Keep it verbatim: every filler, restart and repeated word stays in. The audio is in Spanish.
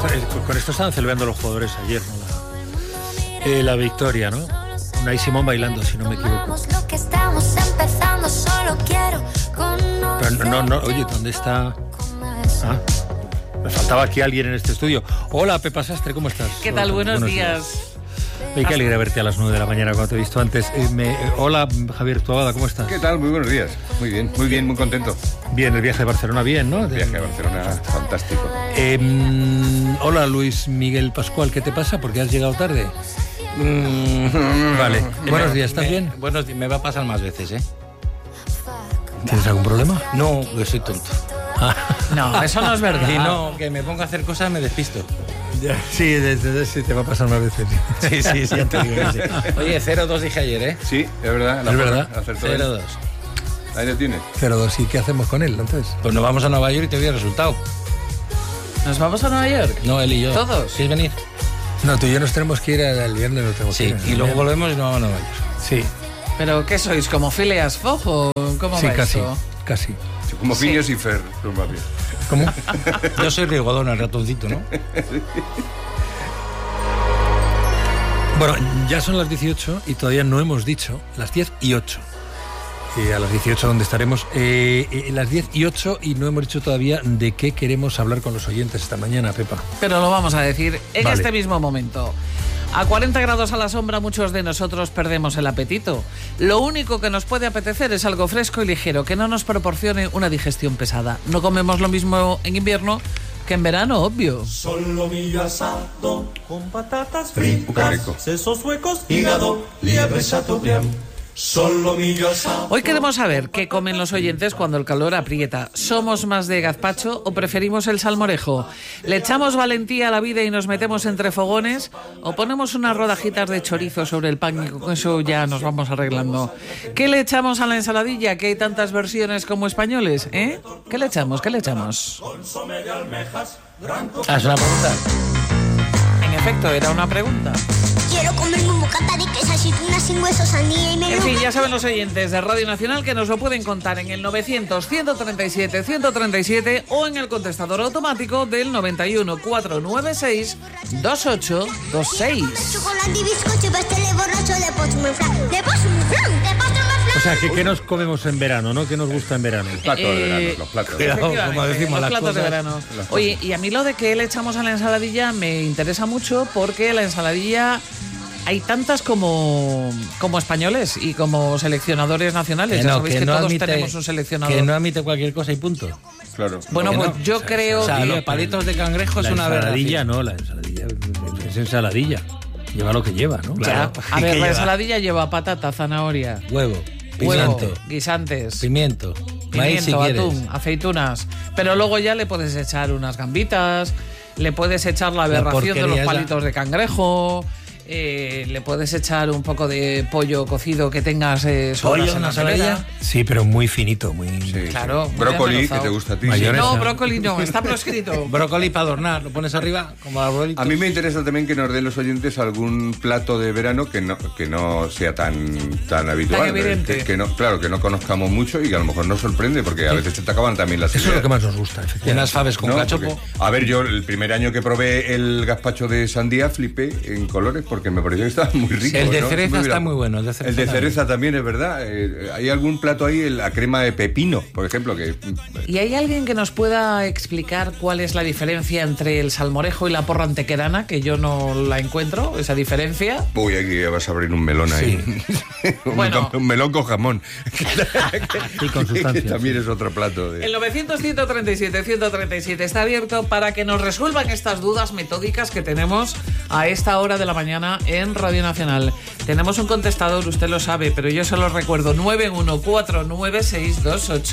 con esto estaban celebrando los jugadores ayer, ¿no? La, eh, la victoria, ¿no? Unai Simón bailando, si no me equivoco. Pero no, no, no, oye, ¿dónde está? Ah, me faltaba aquí alguien en este estudio. Hola, Pepa Sastre, ¿cómo estás? ¿Qué tal? Buenos, Buenos días. días. Ay, qué alegre verte a las nueve de la mañana cuando te he visto antes. Eh, me, eh, hola, Javier Tuabada, ¿cómo estás? ¿Qué tal? Muy buenos días. Muy bien, muy bien, muy contento. Bien, el viaje de Barcelona, bien, ¿no? El viaje de Barcelona, fantástico. Eh, hola, Luis Miguel Pascual, ¿qué te pasa? ¿Por qué has llegado tarde? Mm, vale. Eh, buenos días, ¿estás me, bien? Buenos días, me va a pasar más veces, ¿eh? ¿Tienes algún problema? No, que soy tonto. Ah. No, eso no es verdad. Y no, que me pongo a hacer cosas me despisto. Sí, desde sí, te va a pasar más veces. Sí, sí, sí, ya te digo que sí. Oye, cero dos dije ayer, ¿eh? Sí, es verdad. Es verdad. cero dos. Ahí lo tienes. cero dos, ¿y qué hacemos con él entonces? Pues nos vamos a Nueva York y te doy el resultado. ¿Nos vamos a Nueva York? No, él y yo. ¿Todos? ¿Quieres venir? No, tú y yo nos tenemos que ir el viernes. No tenemos Sí, que ir, y luego volvemos y nos vamos a Nueva York. Sí. ¿Pero qué sois? ¿Como Phileas Fogg o cómo Sí, va casi, esto? casi. Como Sí. Phineas y Fer, pero más bien. ¿Cómo? Yo soy Rigodón, el ratoncito, ¿no? Bueno, ya son las dieciocho y todavía no hemos dicho las diez y ocho. Y a las dieciocho donde estaremos, eh, eh, las diez y ocho y no hemos dicho todavía de qué queremos hablar con los oyentes esta mañana, Pepa. Pero lo vamos a decir en Vale. este mismo momento. A cuarenta grados a la sombra muchos de nosotros perdemos el apetito. Lo único que nos puede apetecer es algo fresco y ligero, que no nos proporcione una digestión pesada. No comemos lo mismo en invierno que en verano, obvio. Solomillo asado con patatas Qué fritas, rico. sesos huecos, hígado, liebre chateaubriand. Solomillo asado. Hoy queremos saber qué comen los oyentes cuando el calor aprieta. ¿Somos más de gazpacho o preferimos el salmorejo? ¿Le echamos valentía a la vida y nos metemos entre fogones? ¿O ponemos unas rodajitas de chorizo sobre el pan y con eso ya nos vamos arreglando? ¿Qué le echamos a la ensaladilla? Que hay tantas versiones como españoles, ¿eh? ¿Qué le echamos? ¿Qué le echamos? Consomé de almejas, gran Ah, es una pregunta. En efecto, era una pregunta. Quiero comerme un bocata de queso, aceitunas sin hueso, sandía y En melón. fin, ya saben los oyentes de Radio Nacional que nos lo pueden contar en el novecientos, ciento treinta y siete, ciento treinta y siete o en el contestador automático del noventa y uno, cuatrocientos noventa y seis, veintiocho veintiséis. Chocolate y bizcocho, pastel borracho, de postre muy flan, de postre muy flan, de postre muy flan. O sea, ¿qué, qué nos comemos en verano, no? ¿Qué nos gusta en verano? Platos de Eh, verano, los platos. Cuidado, Efectivamente, como decimos los las platos de cosas. verano. Las Oye, y a mí lo de que le echamos a la ensaladilla me interesa mucho porque la ensaladilla hay tantas como, como españoles y como seleccionadores nacionales. Que ya no, sabéis que que no todos admite, tenemos un seleccionador. que no admite cualquier cosa y punto. Claro. Bueno, Que pues no. yo O sea, creo... O sea, Sí, los pero palitos de cangrejo La es una ensaladilla aberración. no, la ensaladilla es ensaladilla. Lleva lo que lleva, ¿no? Ya, a ver, ¿Qué la lleva? ensaladilla lleva patata, zanahoria, Huevo, huevo, pimiento, guisantes, pimiento, maíz si pimiento, quieres. atún, aceitunas. Pero luego ya le puedes echar unas gambitas, le puedes echar la aberración de los porquería esa. palitos de cangrejo, eh, le puedes echar un poco de pollo cocido que tengas eh, sobras ¿Pollo en en la la nevera. ensaladilla? Sí, pero muy finito, muy... Sí, Claro, sí. muy Brócoli, aderezado. que te gusta a ti. Mayonesa. No, brócoli no, está proscrito. Brócoli para adornar, lo pones arriba como arbolitos. A mí me interesa también que nos den los oyentes algún plato de verano que no que no sea tan tan habitual, Tan evidente. Que, que no, claro, que no conozcamos mucho y que a lo mejor nos sorprende porque a veces se te acaban también las Eso es lo ideas. que más nos gusta, Y unas efectivamente. faves con No, cachopo. porque- a ver, yo el primer año que probé el gazpacho de sandía flipé en colores porque me pareció que estaba muy rico. El de ¿no? cereza Me hubiera- está muy bueno, el de cereza El de también. cereza también es verdad. Eh, hay algún plato ahí, la crema de pepino, por ejemplo, que ¿Y hay alguien que nos pueda explicar cuál es la diferencia entre el salmorejo y la porra antequerana? Que yo no la encuentro, esa diferencia. uy, aquí vas a abrir un melón ahí. un, Bueno. un melón con jamón. Y con que sustancias. también es otro plato. De... El novecientos, ciento treinta y siete, ciento treinta y siete está abierto para que nos resuelvan estas dudas metódicas que tenemos a esta hora de la mañana en Radio Nacional. Tenemos un contestador, usted lo sabe, pero yo se lo recuerdo, nueve uno cuatro nueve seis dos ocho